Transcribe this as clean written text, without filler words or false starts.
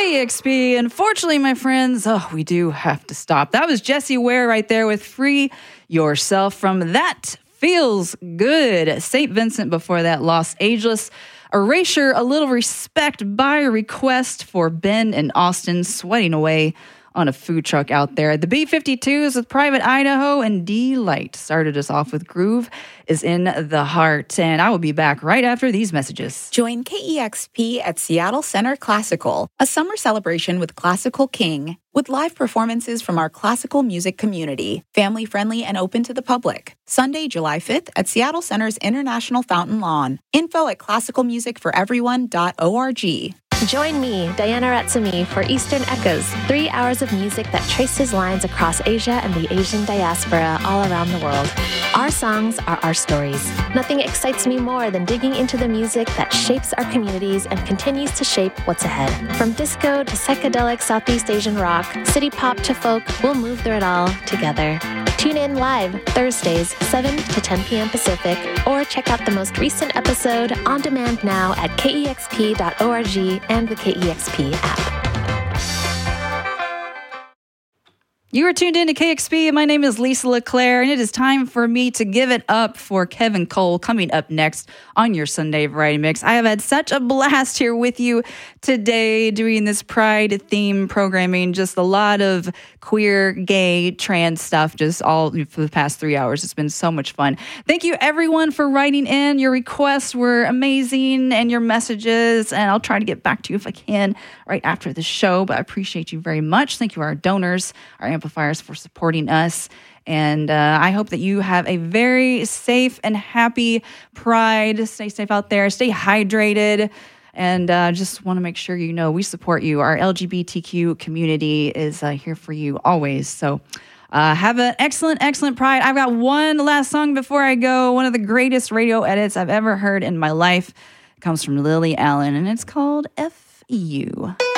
KEXP. Unfortunately, my friends, we do have to stop. That was Jessie Ware right there with Free Yourself from That Feels Good. St. Vincent before that, Los Angeles. Erasure, A Little Respect by request for Ben and Austin, sweating away on a food truck out there. The B-52s with Private Idaho, and D-Light started us off with Groove is in the Heart. And I will be back right after these messages. Join KEXP at Seattle Center Classical, a summer celebration with Classical King, with live performances from our classical music community, family-friendly and open to the public. Sunday, July 5th at Seattle Center's International Fountain Lawn. Info at classicalmusicforeveryone.org. Join me, Diana Ratsumi, for Eastern Echoes, 3 hours of music that traces lines across Asia and the Asian diaspora all around the world. Our songs are our stories. Nothing excites me more than digging into the music that shapes our communities and continues to shape what's ahead. From disco to psychedelic Southeast Asian rock, city pop to folk, we'll move through it all together. Tune in live Thursdays, 7 to 10 p.m. Pacific, or check out the most recent episode on demand now at kexp.org and the KEXP app. You are tuned in to KEXP. My name is Lisa LeClaire, and it is time for me to give it up for Kevin Cole coming up next on your Sunday Variety Mix. I have had such a blast here with you today doing this Pride theme programming. Just a lot of queer, gay, trans stuff just all for the past 3 hours. It's been so much fun. Thank you, everyone, for writing in. Your requests were amazing and your messages, and I'll try to get back to you if I can right after the show, but I appreciate you very much. Thank you, our donors, our amplifiers, for supporting us. And I hope that you have a very safe and happy Pride. Stay safe out there. Stay hydrated. And just want to make sure you know we support you. Our LGBTQ community is here for you always. So have an excellent, excellent Pride. I've got one last song before I go. One of the greatest radio edits I've ever heard in my life. It comes from Lily Allen, and it's called FU.